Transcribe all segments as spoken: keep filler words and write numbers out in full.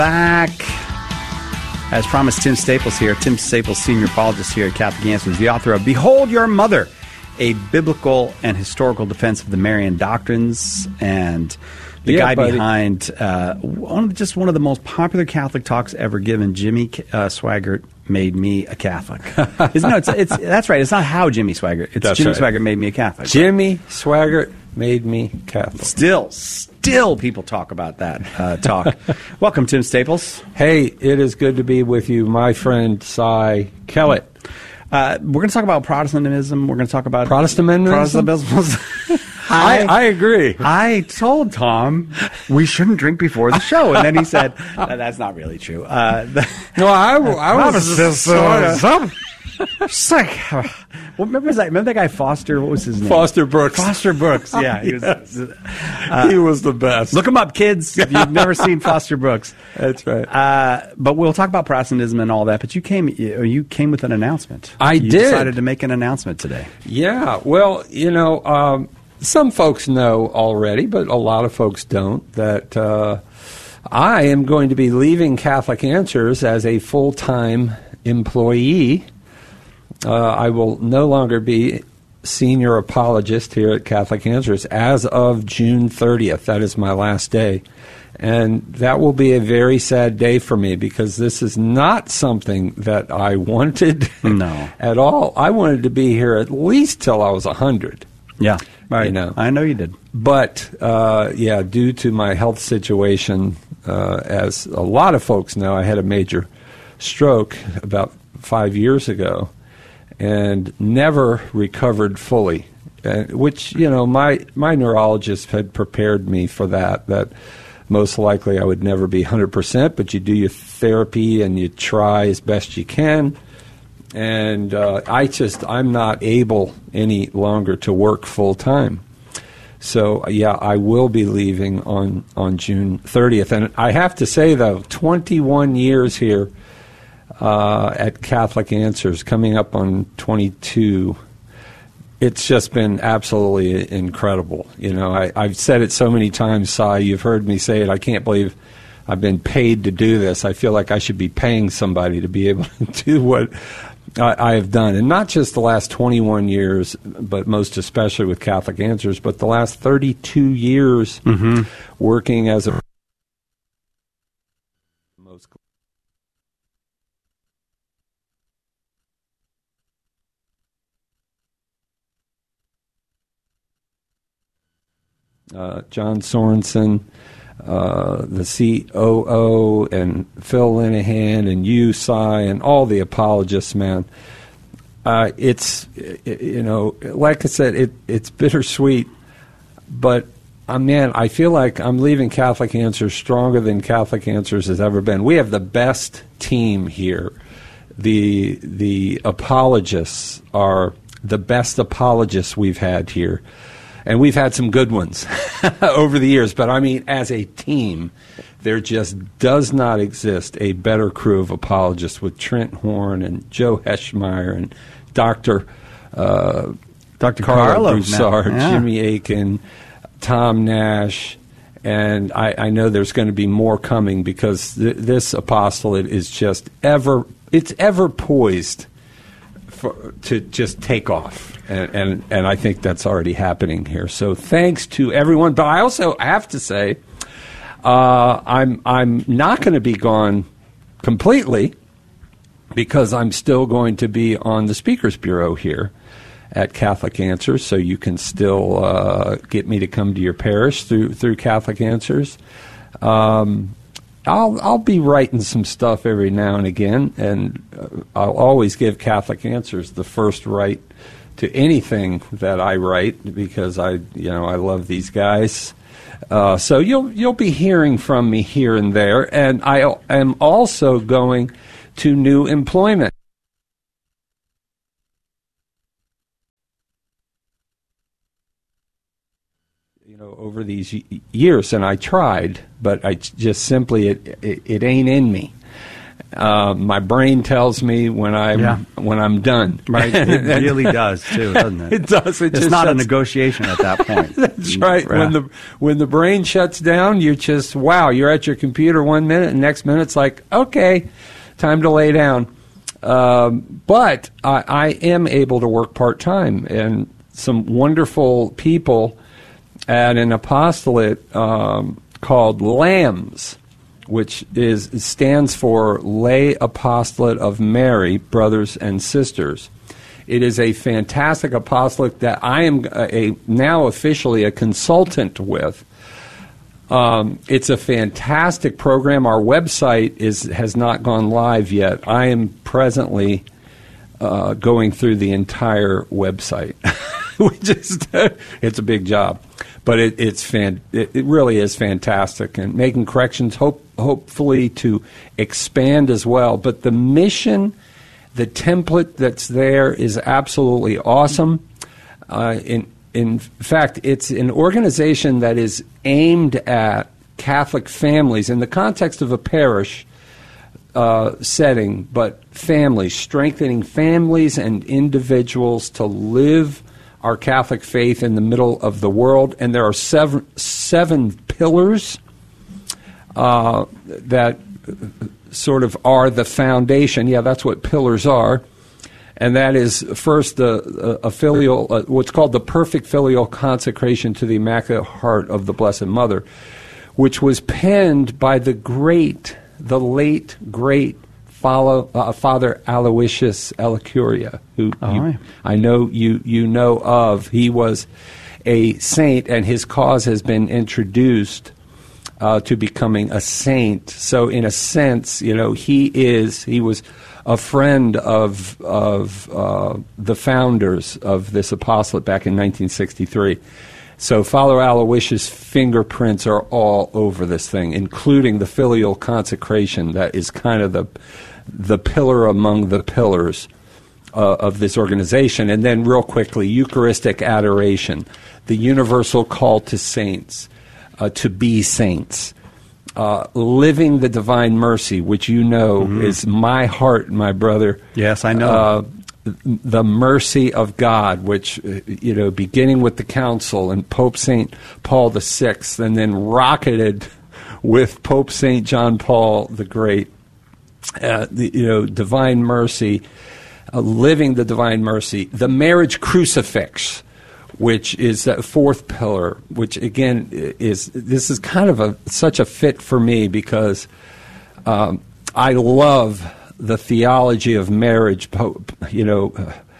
Back. As promised, Tim Staples here. Tim Staples, senior apologist here at Catholic Answers, the author of Behold Your Mother, a biblical and historical defense of the Marian doctrines, and the yeah, guy buddy. behind uh, one, just one of the most popular Catholic talks ever given, Jimmy uh, Swaggart Made Me a Catholic. Isn't, no, it's, it's, that's right. It's not how Jimmy Swaggart. It's That's Jimmy right. Swaggart Made Me a Catholic. Jimmy Swaggart Made Me Catholic. Still, still people talk about that uh, talk. Welcome, Tim Staples. Hey, it is good to be with you, my friend Cy Kellett. Uh, we're going to talk about Protestantism. We're going to talk about Protestantism? Protestantism. I, I agree. I told Tom we shouldn't drink before the show, and then he said, "No, that's not really true." Uh, the, No, I, I was just sort of... It's like, well, remember that? Remember that guy Foster? What was his name? Foster Brooks. Foster Brooks. Yeah, he was. Yes. Uh, he was the best. Look him up, kids. If you've never seen Foster Brooks, That's right. Uh, but we'll talk about Protestantism and all that. But you came, you, you came with an announcement. I you did. Decided to make an announcement today. Yeah, well, you know, um, some folks know already, but a lot of folks don't, that uh, I am going to be leaving Catholic Answers as a full-time employee. Uh, I will no longer be senior apologist here at Catholic Answers as of June thirtieth. That is my last day. And that will be a very sad day for me because this is not something that I wanted No. at all. I wanted to be here at least till I was one hundred. Yeah, right. You know. I know you did. But, uh, yeah, due to my health situation, uh, as a lot of folks know, I had a major stroke about five years ago and never recovered fully, uh, which, you know, my, my neurologist had prepared me for that, that most likely I would never be one hundred percent, but you do your therapy and you try as best you can. And uh, I just, I'm not able any longer to work full time. So, yeah, I will be leaving on, on June thirtieth. And I have to say, though, twenty-one years here uh, at Catholic Answers, coming up on twenty-two, it's just been absolutely incredible. You know, I, I've said it so many times, Cy, you've heard me say it. I can't believe I've been paid to do this. I feel like I should be paying somebody to be able to do what I, I have done. And not just the last twenty-one years, but most especially with Catholic Answers, but the last thirty-two years Mm-hmm. working as a most uh, John Sorensen, uh, the C O O, and Phil Linehan, and you, Cy, and all the apologists, man. Uh, it's, you know, like I said, it, it's bittersweet, but, uh, man, I feel like I'm leaving Catholic Answers stronger than Catholic Answers has ever been. We have the best team here. The, the apologists are the best apologists we've had here. And we've had some good ones over the years. But, I mean, as a team, there just does not exist a better crew of apologists with Trent Horn and Joe Heschmeyer and Doctor Uh, Doctor Carlo Carlo Broussard, yeah. Jimmy Aiken, Tom Nash. And I, I know there's going to be more coming because th- this apostolate is just ever, it's ever poised for, to just take off. And, and and I think that's already happening here. So thanks to everyone. But I also have to say, uh, I'm I'm not going to be gone completely because I'm still going to be on the Speakers Bureau here at Catholic Answers. So you can still uh, get me to come to your parish through through Catholic Answers. Um, I'll I'll be writing some stuff every now and again, and uh, I'll always give Catholic Answers the first right to anything that I write because I, you know, I love these guys. Uh, so you'll you'll be hearing from me here and there, and I am also going to new employment. You know, over these years, and I tried, but I just simply it it, it ain't in me. Uh, my brain tells me when I'm Yeah. when I'm done. Right, it really does too, doesn't it? It does. It it's just not a shuts- negotiation at that point. That's right. Yeah. When the when the brain shuts down, you just wow. You're at your computer one minute, and next minute it's like, okay, time to lay down. Um, but I, I am able to work part time, and some wonderful people at an apostolate um, called LAMS, which is stands for Lay Apostolate of Mary, Brothers and Sisters. It is a fantastic apostolate that I am a, now officially a consultant with. Um, it's a fantastic program. Our website is has not gone live yet. I am presently uh, going through the entire website. We just it's a big job, but it, it's fan, it, it really is fantastic, and making corrections, hope, hopefully to expand as well. But the mission, the template that's there is absolutely awesome. Uh, in in fact, it's an organization that is aimed at Catholic families in the context of a parish uh, setting, but families, strengthening families and individuals to live our Catholic faith in the middle of the world. And there are seven, seven pillars uh, that sort of are the foundation. Yeah, that's what pillars are. And that is, first, the uh, a filial, uh, what's called the perfect filial consecration to the Immaculate Heart of the Blessed Mother, which was penned by the great, the late, great Follow, uh, Father Aloysius Elicuria, who Oh, you, right. I know you, you know of. He was a saint, and his cause has been introduced uh, to becoming a saint. So, in a sense, you know, he is he was a friend of of uh, the founders of this apostolate back in nineteen sixty-three. So Father Aloysius' fingerprints are all over this thing, including the filial consecration that is kind of the the pillar among the pillars uh, of this organization. And then real quickly, Eucharistic adoration, the universal call to saints, uh, to be saints, uh, living the divine mercy, which you know mm-hmm. is my heart, my brother. Yes, I know. Uh, the mercy of God, which, you know, beginning with the Council and Pope Saint Paul the Sixth, and then rocketed with Pope Saint John Paul the Great. Uh, the, you know, divine mercy, uh, living the divine mercy, the marriage crucifix, which is that fourth pillar, which again is this is kind of a such a fit for me because um, I love the theology of marriage. Pope, you know,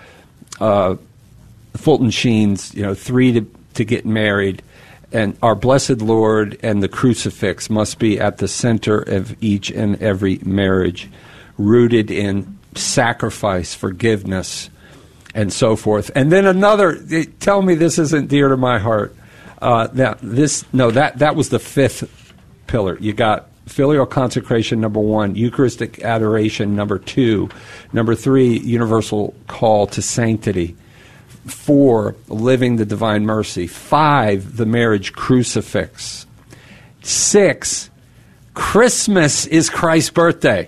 uh, uh, Fulton Sheen's, you know, three to to get married. And our blessed Lord and the crucifix must be at the center of each and every marriage, rooted in sacrifice, forgiveness, and so forth. And then another, tell me this isn't dear to my heart. Uh, that this no, that that was the fifth pillar. You got filial consecration, number one, Eucharistic adoration, number two, number three, universal call to sanctity. Four, living the divine mercy. Five, the marriage crucifix. Six, Christmas is Christ's birthday.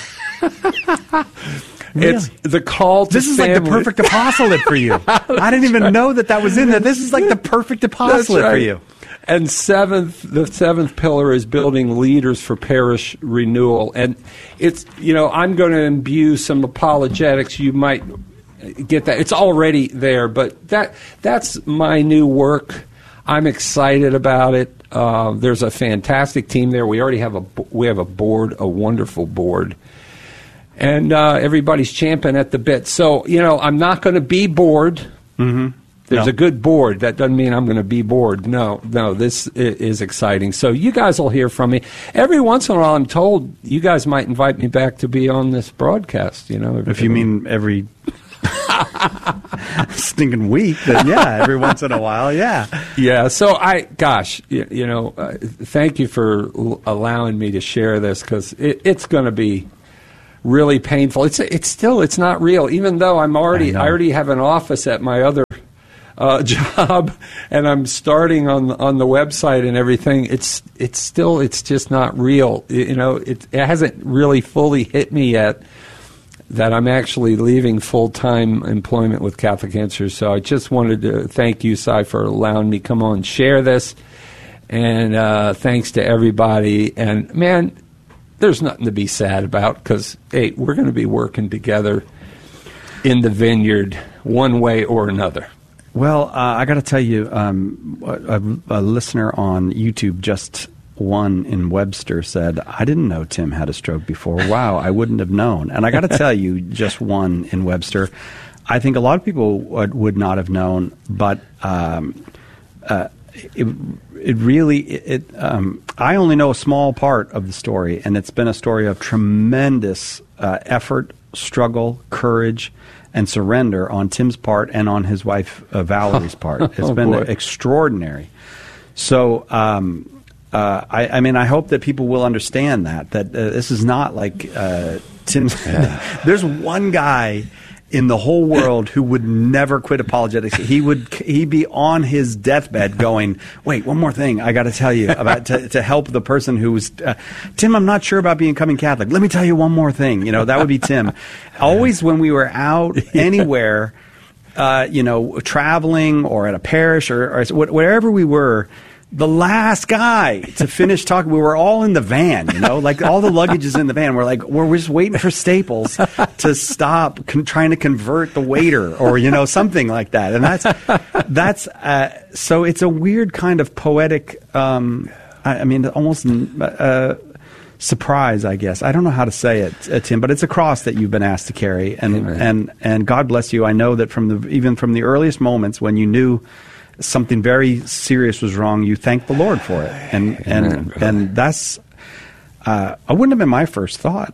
It's the call to This is family. like the perfect apostolate for you. I didn't even right. know that that was in there. This is like the perfect That's apostolate right. for you. And seventh, the seventh pillar is building leaders for parish renewal. And it's, you know, I'm going to imbue some apologetics. You might get that. It's already there, but that that's my new work. I'm excited about it. Uh, there's a fantastic team there. We already have a we have a board, a wonderful board, and uh, everybody's champing at the bit. So you know, I'm not going to be bored. Mm-hmm. There's No. a good board. That doesn't mean I'm going to be bored. No, no, this i- is exciting. So you guys will hear from me. Every once in a while, I'm told you guys might invite me back to be on this broadcast. You know, If you mean every stinking week, then yeah, every once in a while, yeah. Yeah, so I, gosh, you, you know, uh, thank you for l- allowing me to share this because it, it's going to be really painful. It's it's still it's not real, even though I'm already I know. I already have an office at my other uh, job, and I'm starting on on the website and everything. It's it's still it's just not real. You know, it, it hasn't really fully hit me yet that I'm actually leaving full-time employment with Catholic Answers. So I just wanted to thank you, Cy, for allowing me to come on and share this. And uh, thanks to everybody. And, man, there's nothing to be sad about because, hey, we're going to be working together in the vineyard one way or another. Well, uh, I got to tell you, um, a, a listener on YouTube just one in Webster said, I didn't know Tim had a stroke before. Wow, I wouldn't have known. And I got to tell you, just one in Webster, I think a lot of people would, would not have known, but um, uh, it, it really, it, um, I only know a small part of the story, and it's been a story of tremendous uh, effort, struggle, courage, and surrender on Tim's part and on his wife uh, Valerie's part. It's oh, been boy. extraordinary. So, um, Uh, I, I mean, I hope that people will understand that, that uh, this is not like uh, Tim's. There's one guy in the whole world who would never quit apologetics. He would he'd be on his deathbed going, wait, one more thing I got to tell you about to, to help the person who was, uh, Tim, I'm not sure about becoming Catholic. Let me tell you one more thing. You know, that would be Tim. Always when we were out anywhere, uh, you know, traveling or at a parish or, or wherever we were, the last guy to finish talking, we were all in the van, you know, like all the luggage is in the van. We're like, we're, we're just waiting for Staples to stop con- trying to convert the waiter or, you know, something like that. And that's, that's, uh, so it's a weird kind of poetic, um, I, I mean, almost, uh, surprise, I guess. I don't know how to say it, uh, Tim, but it's a cross that you've been asked to carry. And, Amen. and, and God bless you. I know that from the, even from the earliest moments when you knew something very serious was wrong, you thanked the Lord for it, and and Amen, and that's uh, I wouldn't have been my first thought.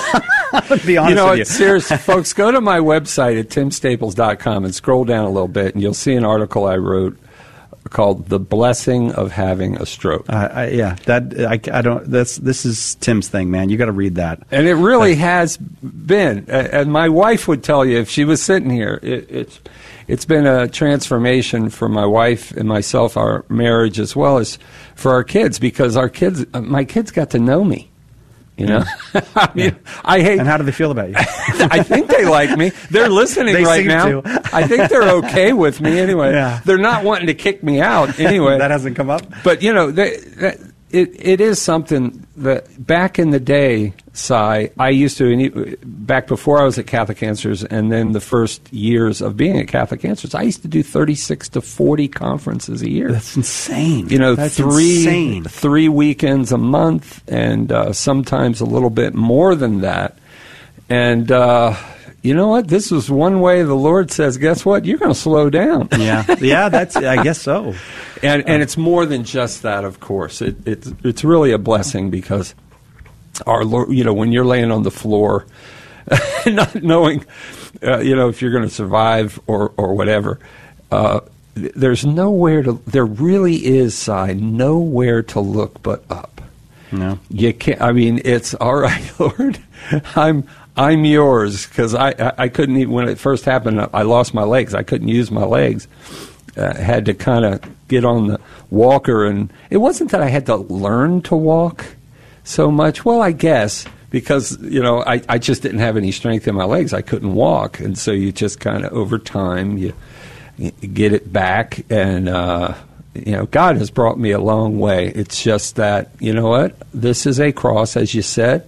To be honest you know, with you, seriously, folks, go to my website at tim staples dot com and scroll down a little bit, and you'll see an article I wrote called "The Blessing of Having a Stroke." Uh, I, yeah, that I, I don't. That's this is Tim's thing, man. You got to read that, and it really uh, has been. Uh, and my wife would tell you if she was sitting here, it, it's. It's been a transformation for my wife and myself, our marriage, as well as for our kids, because our kids, my kids got to know me. You know, I mean, yeah. I hate. And how do they feel about you? I think they like me. They're listening they right seem now. To. I think they're okay with me anyway. Yeah. They're not wanting to kick me out anyway. That hasn't come up. But you know, they, that, it it is something that back in the day, Cy, I used to, back before I was at Catholic Answers and then the first years of being at Catholic Answers, I used to do thirty-six to forty conferences a year. That's insane. You know, That's three insane. three weekends a month, and uh, sometimes a little bit more than that. And uh, you know what? This was one way the Lord says, guess what? You're going to slow down. Yeah, yeah. That's I guess so. And and it's more than just that, of course. It, it's it's really a blessing because our Lord, you know, when you're laying on the floor, not knowing, uh, you know, if you're going to survive or or whatever, uh, there's nowhere to. There really is, Cy, nowhere to look but up. No, you can't. I mean, it's all right, Lord. I'm I'm yours because I, I I couldn't even when it first happened. I lost my legs. I couldn't use my legs. Uh, had to kind of get on the walker, and it wasn't that I had to learn to walk so much. Well, I guess because you know I, I just didn't have any strength in my legs. I couldn't walk, and so you just kind of over time you, you get it back, and uh, you know God has brought me a long way. It's just that you know what, this is a cross, as you said,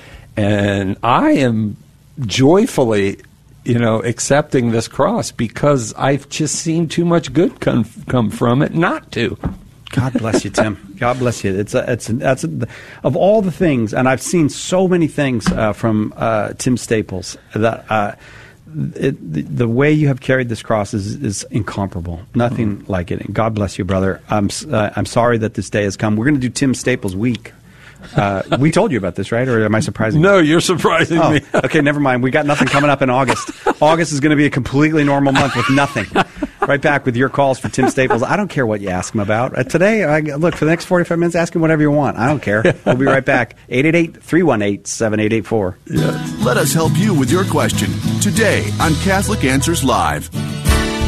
and I am joyfully. You know, accepting this cross because I've just seen too much good come come from it not to. God bless you, Tim. God bless you. It's a, it's a, that's a, of all the things, and I've seen so many things uh, from uh, Tim Staples that uh, it, the, the way you have carried this cross is, is incomparable. Nothing mm-hmm. like it. And God bless you, brother. I'm uh, I'm sorry that this day has come. We're going to do Tim Staples Week. Uh, we told you about this, right? Or am I surprising you? No, you're surprising oh, me. Okay, never mind. We got nothing coming up in August. August is going to be a completely normal month with nothing. Right back with your calls for Tim Staples. I don't care what you ask him about. Uh, today, I, look, for the next forty-five minutes, ask him whatever you want. I don't care. We'll be right back. eight eight eight, three one eight, seven eight eight four. Yes. Let us help you with your question today on Catholic Answers Live.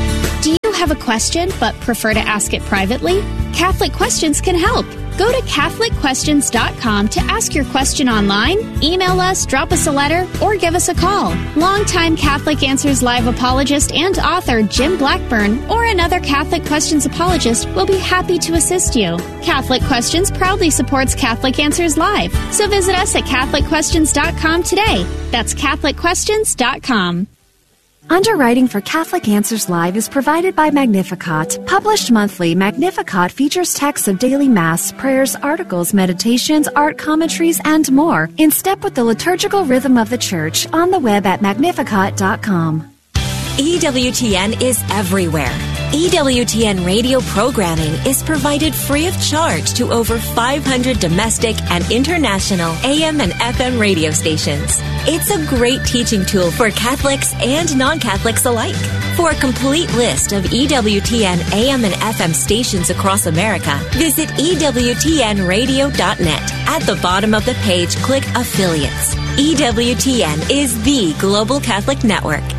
Do you have a question but prefer to ask it privately? Catholic Questions can help. Go to Catholic Questions dot com to ask your question online, email us, drop us a letter, or give us a call. Longtime Catholic Answers Live apologist and author Jim Blackburn or another Catholic Questions apologist will be happy to assist you. Catholic Questions proudly supports Catholic Answers Live, so visit us at Catholic Questions dot com today. That's Catholic Questions dot com. Underwriting for Catholic Answers Live is provided by Magnificat. Published monthly, Magnificat features texts of daily Mass, prayers, articles, meditations, art commentaries, and more in step with the liturgical rhythm of the Church on the web at magnificat dot com. E W T N is everywhere. E W T N radio programming is provided free of charge to over five hundred domestic and international A M and F M radio stations. It's a great teaching tool for Catholics and non-Catholics alike. For a complete list of E W T N A M and F M stations across America, visit E W T N radio dot net. At the bottom of the page, click Affiliates. E W T N is the Global Catholic Network.